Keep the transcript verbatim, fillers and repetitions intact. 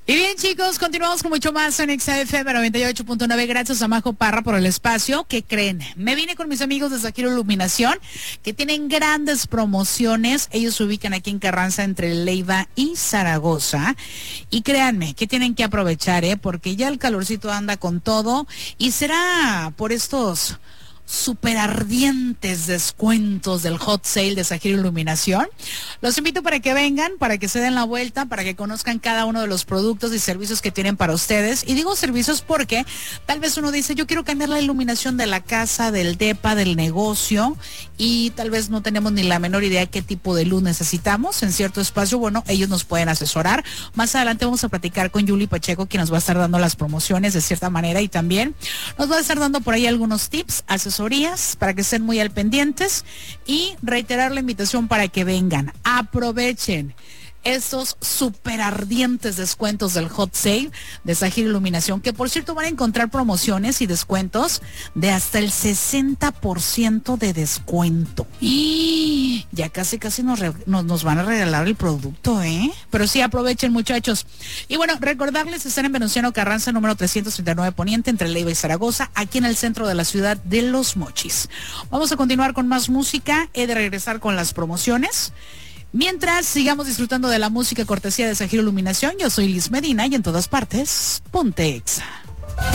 Y bien, chicos, continuamos con mucho más en X F M noventa y ocho punto nueve. Gracias a Majo Parra por el espacio. ¿Qué creen? Me vine con mis amigos de Zahiro Iluminación, que tienen grandes promociones. Ellos se ubican aquí en Carranza, entre Leiva y Zaragoza. Y créanme que tienen que aprovechar, ¿eh? Porque ya el calorcito anda con todo. Y será por estos super ardientes descuentos del hot sale de Zahiro Iluminación. Los invito para que vengan, para que se den la vuelta, para que conozcan cada uno de los productos y servicios que tienen para ustedes. Y digo servicios porque tal vez uno dice, yo quiero cambiar la iluminación de la casa, del depa, del negocio, y tal vez no tenemos ni la menor idea de qué tipo de luz necesitamos en cierto espacio. Bueno, ellos nos pueden asesorar. Más adelante vamos a platicar con Yuli Pacheco, quien nos va a estar dando las promociones de cierta manera, y también nos va a estar dando por ahí algunos tips, asesorías, para que estén muy al pendientes, y reiterar la invitación para que vengan, aprovechen estos super ardientes descuentos del hot sale de Zahiro Iluminación, que por cierto van a encontrar promociones y descuentos de hasta el sesenta por ciento de descuento. Y ya casi casi nos, re, nos, nos van a regalar el producto, ¿eh? Pero sí, aprovechen, muchachos. Y bueno, recordarles, están en Venustiano Carranza, número trescientos treinta y nueve Poniente, entre Leiva y Zaragoza, aquí en el centro de la ciudad de Los Mochis. Vamos a continuar con más música. He de regresar con las promociones. Mientras sigamos disfrutando de la música cortesía de Zahiro Iluminación, yo soy Liz Medina y en todas partes, ponte Exa.